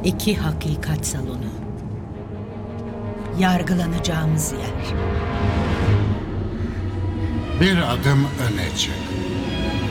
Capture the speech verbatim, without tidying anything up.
İki hakikat salonu. Yargılanacağımız yer. Bir adım öne çık.